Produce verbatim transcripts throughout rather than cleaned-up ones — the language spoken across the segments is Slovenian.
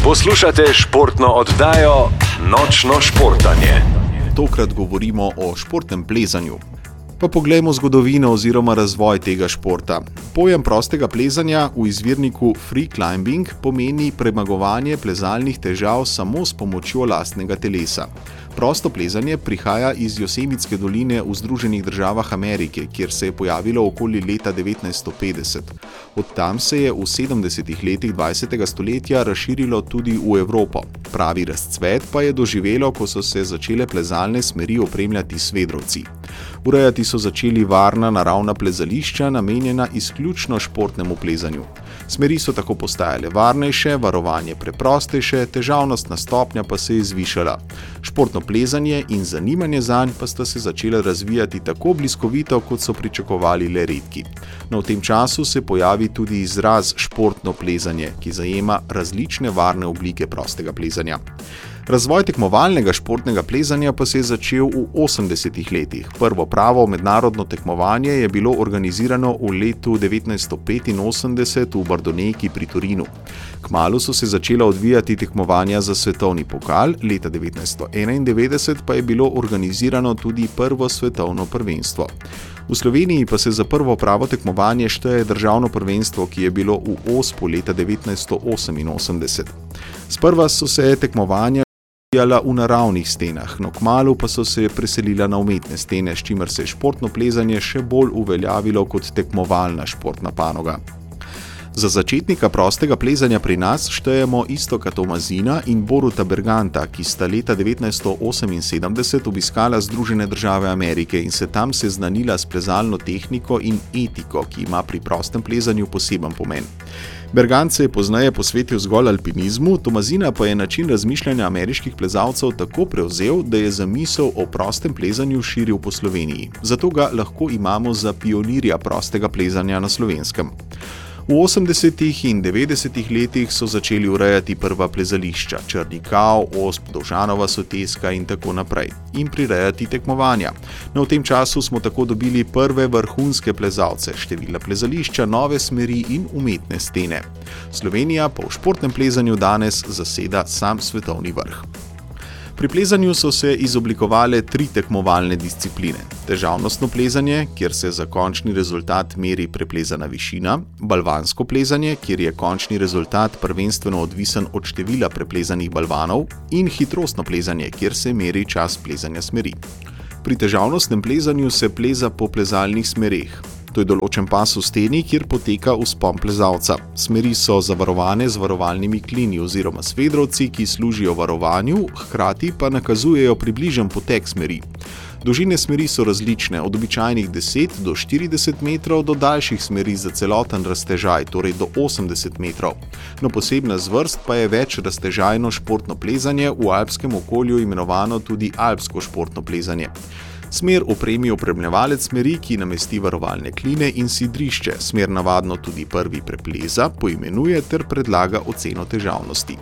Poslušate športno oddajo Nočno športanje. Tokrat govorimo o športnem plezanju. Pa poglejmo zgodovino oziroma razvoj tega športa. Pojem prostega plezanja v izvirniku free climbing pomeni premagovanje plezalnih težav samo s pomočjo lastnega telesa. Prosto plezanje prihaja iz Josemitske doline v Združenih državah Amerike, kjer se je pojavilo okoli leta devetnajststo petdeset. Od tam se je v sedemdesetih letih dvajsetega stoletja razširilo tudi v Evropo. Pravi razcvet pa je doživelo, ko so se začele plezalne smeri opremljati s vedrovci. Urejati so začeli varna naravna plezališča, namenjena izključno športnemu plezanju. Smeri so tako postajale varnejše, varovanje preprostejše, težavnostna stopnja pa se je zvišala. Športno plezanje in zanimanje zanj pa sta se začela razvijati tako bliskovito, kot so pričakovali le redki. No, v tem času se pojavi tudi izraz športno plezanje, ki zajema različne varne oblike prostega plezanja. Razvoj tekmovalnega športnega plezanja pa se je začel v osemdesetih letih. Prvo pravo mednarodno tekmovanje je bilo organizirano v letu devetnajststo petinosemdeset v Bardonecchi pri Torinu. Kmalu so se začela odvijati tekmovanja za svetovni pokal, leta devetnajststo enaindevetdeset pa je bilo organizirano tudi prvo svetovno prvenstvo. V Sloveniji pa se za prvo pravo tekmovanje šteje državno prvenstvo, ki je bilo v Ospu leta devetnajststo oseminosemdeset. Sprva so se tekmovanja odvijala v naravnih stenah, no kmalu pa so se preselila na umetne stene, s čimer se je športno plezanje še bolj uveljavilo kot tekmovalna športna panoga. Za začetnika prostega plezanja pri nas štejemo Iztoka Tomazina in Boruta Berganta, ki sta leta devetnajststo oseminsedemdeset obiskala Združene države Amerike in se tam seznanila s plezalno tehniko in etiko, ki ima pri prostem plezanju poseben pomen. Bergant se je pozneje posvetil zgolj alpinizmu, Tomazina pa je način razmišljanja ameriških plezalcev tako prevzel, da je zamisel o prostem plezanju širil po Sloveniji. Zato ga lahko imamo za pionirja prostega plezanja na Slovenskem. V osemdesetih in devetdesetih letih so začeli urejati prva plezališča, Črni Kav, Osp, Dovžanova soteska in tako naprej, in prirejati tekmovanja. No, v tem času smo tako dobili prve vrhunske plezalce, številna plezališča, nove smeri in umetne stene. Slovenija pa v športnem plezanju danes zaseda sam svetovni vrh. Pri plezanju so se izoblikovale tri tekmovalne discipline. Težavnostno plezanje, kjer se za končni rezultat meri preplezana višina, balvansko plezanje, kjer je končni rezultat prvenstveno odvisen od števila preplezanih balvanov, in hitrostno plezanje, kjer se meri čas plezanja smeri. Pri težavnostnem plezanju se pleza po plezalnih smereh. To je določen pas v steni, kjer poteka vzpon plezalca. Smeri so zavarovane z varovalnimi klini oziroma s vedrovci, ki služijo varovanju, hkrati pa nakazujejo približen potek smeri. Dolžine smeri so različne, od običajnih deset do štirideset metrov do daljših smeri za celoten raztežaj, torej do osemdeset metrov. No, posebna zvrst pa je več raztežajno športno plezanje, v alpskem okolju imenovano tudi alpsko športno plezanje. Smer opremi opremljevalec smeri, ki namesti varovalne kline in sidrišče. Smer navadno tudi prvi prepleza, poimenuje ter predlaga oceno težavnosti.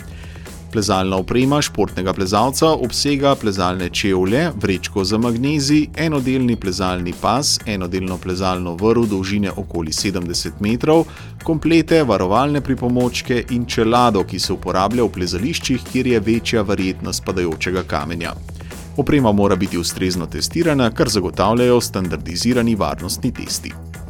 Plezalna oprema športnega plezalca obsega plezalne čevlje, vrečko za magnezij, enodelni plezalni pas, enodelno plezalno vrv dolžine okoli sedemdeset metrov, komplete, varovalne pripomočke in čelado, ki se uporablja v plezališčih, kjer je večja verjetnost padajočega kamenja. Oprema mora biti ustrezno testirana, kar zagotavljajo standardizirani varnostni testi.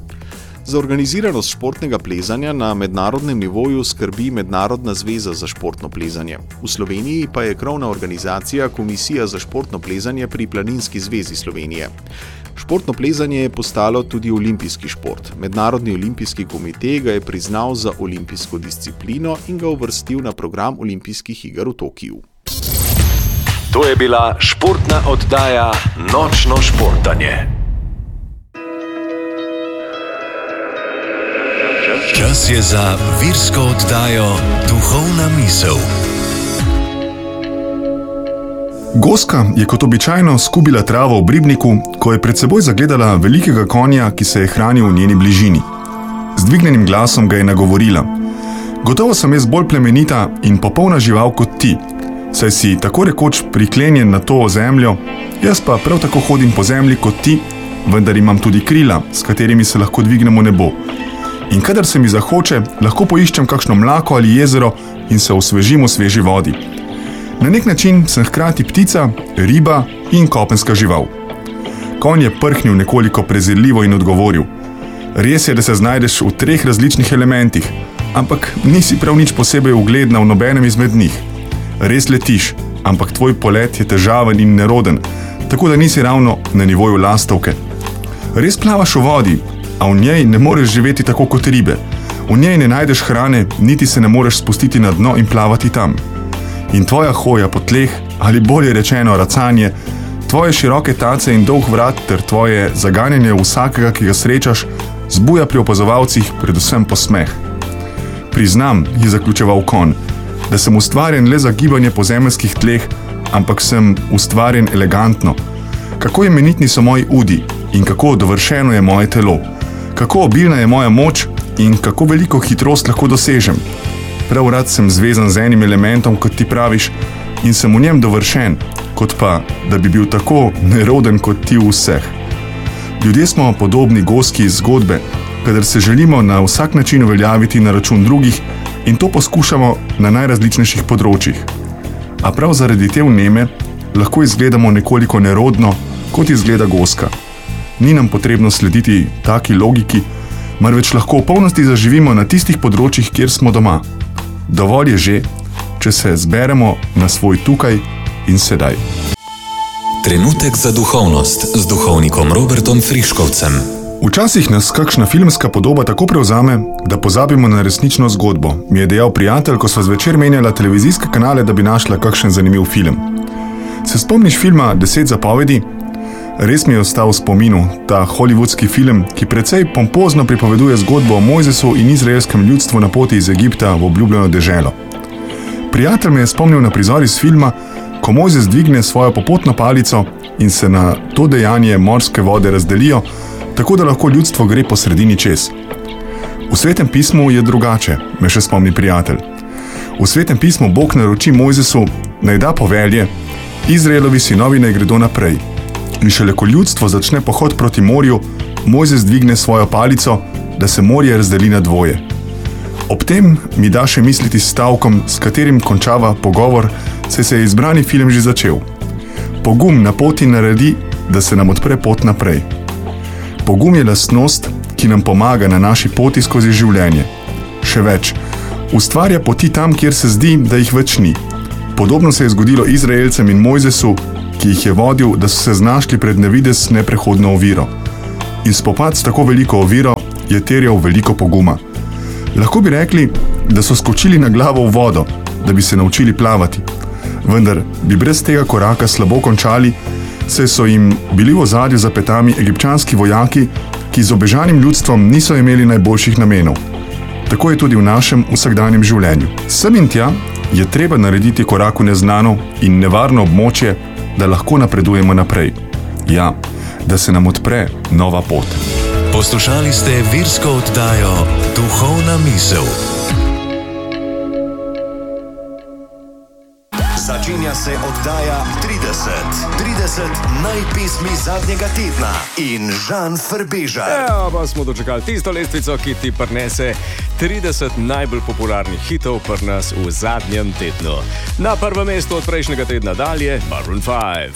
Za organiziranost športnega plezanja na mednarodnem nivoju skrbi Mednarodna zveza za športno plezanje. V Sloveniji pa je krovna organizacija Komisija za športno plezanje pri Planinski zvezi Slovenije. Športno plezanje je postalo tudi olimpijski šport. Mednarodni olimpijski komite ga je priznal za olimpijsko disciplino in ga uvrstil na program olimpijskih iger v Tokiu. To je bila športna oddaja Nočno športanje. Čas je za virsko oddajo Duhovna misel. Goska je kot običajno skubila travo v ribniku, ko je pred seboj zagledala velikega konja, ki se je hranil v njeni bližini. Z dvignjenim glasom ga je nagovorila: "Gotovo sem jaz bolj plemenita in popolna žival kot ti, saj si tako rekoč priklenjen na to zemljo, jaz pa prav tako hodim po zemlji kot ti, vendar imam tudi krila, s katerimi se lahko dvignem v nebo. In kadar se mi zahoče, lahko poiščem kakšno mlako ali jezero, in se osvežim v sveži vodi. Na nek način sem hkrati ptica, riba in kopenska žival. Konj je prhnil nekoliko prezirljivo in odgovoril: res je, da se znajdeš v treh različnih elementih, ampak nisi prav nič posebej ugledna v nobenem izmed njih. Res letiš, ampak tvoj polet je težaven in neroden, tako da nisi ravno na nivoju lastovke. Res plavaš v vodi, a v njej ne moreš živeti tako kot ribe. V njej ne najdeš hrane, niti se ne moreš spustiti na dno in plavati tam. In tvoja hoja po tleh, ali bolje rečeno racanje, tvoje široke tace in dolg vrat ter tvoje zaganjanje vsakega, ki ga srečaš, zbuja pri opazovalcih predvsem posmeh. Priznam, je zaključeval konj, da sem ustvarjen le za gibanje po zemeljskih tleh, ampak sem ustvarjen elegantno. Kako imenitni so moji udi in kako dovršeno je moje telo. Kako obilna je moja moč in kako veliko hitrost lahko dosežem. Prav rad sem zvezan z enim elementom, kot ti praviš, in sem v njem dovršen, kot pa, da bi bil tako neroden kot ti v vseh. Ljudje smo podobni goski iz zgodbe, kadar se želimo na vsak način uveljaviti na račun drugih in to poskušamo na najrazličnejših področjih. A prav zaradi te vneme lahko izgledamo nekoliko nerodno, kot izgleda goska. Ni nam potrebno slediti taki logiki, marveč lahko v polnosti zaživimo na tistih področjih, kjer smo doma. Dovolj je že, če se zberemo na svoj tukaj in sedaj. Trenutek za duhovnost z duhovnikom Robertom Friškovcem. Včasih nas kakšna filmska podoba tako prevzame, da pozabimo na resnično zgodbo, mi je dejal prijatelj, ko sva zvečer menjala televizijske kanale, da bi našla kakšen zanimiv film. Se spomniš filma Deset zapovedi? Res mi je ostal v spominu ta hollywoodski film, ki precej pompozno pripoveduje zgodbo o Mojzesu in izraelskem ljudstvu na poti iz Egipta v obljubljeno deželo. Prijatelj me je spomnil na prizor iz filma, ko Mojzes dvigne svojo popotno palico in se na to dejanje morske vode razdelijo, tako da lahko ljudstvo gre po sredini čez. V Svetem pismu je drugače, me še spomni prijatelj. V Svetem pismu Bog naroči Mojzesu, naj da povelje, Izraelovi sinovi naj gredo naprej. In šele ko ljudstvo začne pohod proti morju, Mojzes dvigne svojo palico, da se morje razdeli na dvoje. Ob tem mi da še misliti s stavkom, s katerim končava pogovor, saj se je izbrani film že začel. Pogum na poti naredi, da se nam odpre pot naprej. Pogum je lastnost, ki nam pomaga na naši poti skozi življenje. Še več, ustvarja poti tam, kjer se zdi, da jih več ni. Podobno se je zgodilo Izraelcem in Mojzesu, ki jih je vodil, da so se znašli pred nevidez neprehodno oviro. In spopad s tako veliko oviro je terjal veliko poguma. Lahko bi rekli, da so skočili na glavo v vodo, da bi se naučili plavati. Vendar bi brez tega koraka slabo končali, saj so jim bili v ozadju za petami egipčanski vojaki, ki z obežanim ljudstvom niso imeli najboljših namenov. Tako je tudi v našem vsakdanjem življenju. Sem in tja je treba narediti korak v neznano in nevarno območje, da lahko napredujemo naprej. Ja, da se nam odpre nova pot. Poslušali ste virsko oddajo Duhovna misel. Začenja se oddaja trideset. trideset najpesmi zadnjega tedna in Žan Frbežar. Ja, pa smo dočekali tisto lestvico, ki ti prinese trideset najbolj popularnih hitov pri nas v zadnjem tednu. Na prvem mestu od prejšnjega tedna dalje Maroon five.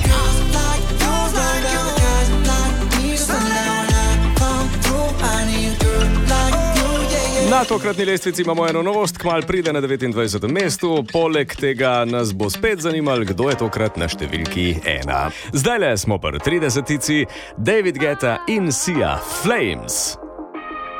Na tokratni lestvici imamo eno novost, kmalu pride na devetindvajsetem mestu, poleg tega nas bo spet zanimalo, kdo je tokrat na številki ena. Zdajle smo pri tridesetici, David Guetta in Sia, Flames.